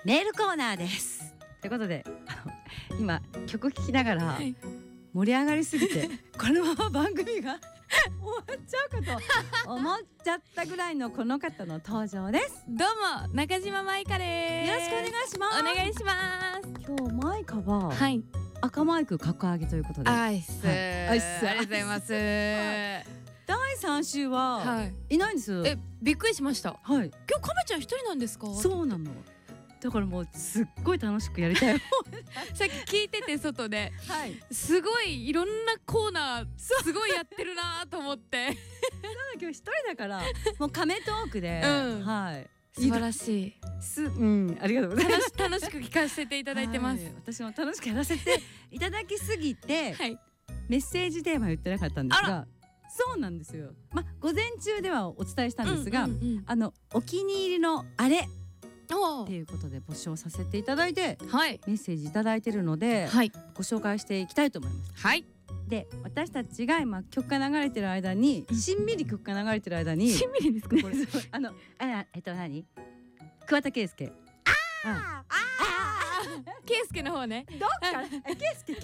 メールコーナーです。ということで今曲聴きながら盛り上がりすぎてこのまま番組が終わっちゃうかと思っちゃったぐらいのこの方の登場です。 どうも中島舞香です。 よろしくお願いします。 お願いします。 今日舞香は、 はい、 赤マイク格上げということで、 アイス、はい、 アイスありがとうございます、 はい、第3週は、 はい、 いないんです。 びっくりしました。 はい、 今日亀ちゃん一人なんですか？ そうなの。だからもうすっごい楽しくやりたいさっき聞いてて外で、はい、すごいいろんなコーナーすごいやってるなと思って今日一人だからもう亀トークで、はい、 素晴らしい。 ありがとうございます。 楽しく聞かせていただいてます、はい、 私も楽しくやらせていただきすぎて、はい、メッセージテーマ言ってなかったんですが、そうなんですよ。午前中ではお伝えしたんですが、お気に入りのあれっていうことで募集をさせていただいて、はい、メッセージいただいてるので、はい、ご紹介していきたいと思います。はい。で、私たちが今曲が流れてる間に、しんみり曲が流れてる間に、 しんみりですかこれ？ 何？桑田佳祐。 佳祐の方ね。 どっから？佳祐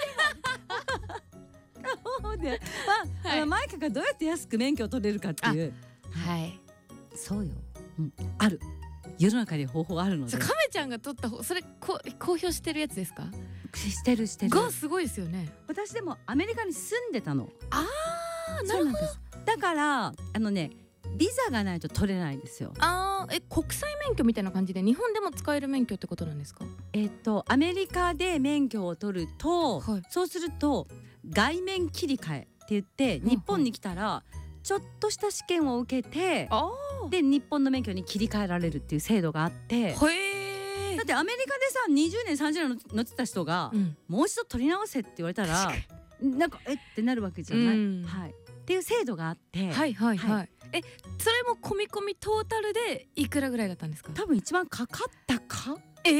ので、マイカがどうやって安く免許を取れるかっていう。はい。そうよ。ある。世の中に方法あるので。 亀ちゃんが取った方、それ公表してるやつですか？ してるがすごいですよね。 私でもアメリカに住んでたの。 なるほど。 だからビザがないと取れないんですよ。 国際免許みたいな感じで日本でも使える免許ってことなんですか？ アメリカで免許を取ると、はい、そうすると外面切り替えって言って日本に来たらちょっとした試験を受けて、で日本の免許に切り替えられるっていう制度があって、だってアメリカでさ20年30年乗ってた人が、もう一度取り直せって言われたらなんかってなるわけじゃない、はい、っていう制度があって、それも込み込みトータルでいくらぐらいだったんですか？ 多分一番かかったか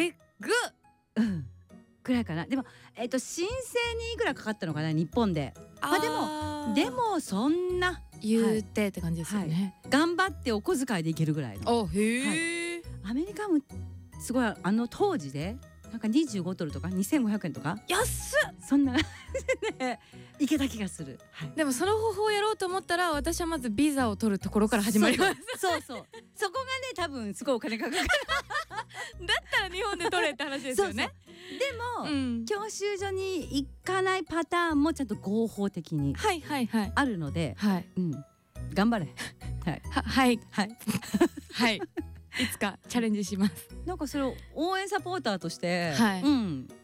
ぐらいかな。でも申請にいくらかかったのかな日本で。でもそんな言うてって感じですよね、 頑張ってお小遣いでいけるぐらいの。アメリカもすごい当時でなんか25ドルとか2500円とか安っ、 そんなでいけた気がする、 でもその方法をやろうと思ったら私はまずビザを取るところから始まります。 そうそこがね多分すごいお金かかるだったら日本で取れって話ですよね。 でも、教習所に行かないパターンもちゃんと合法的にあるので、頑張れはいいつかチャレンジします。 なんかそれを応援サポーターとして、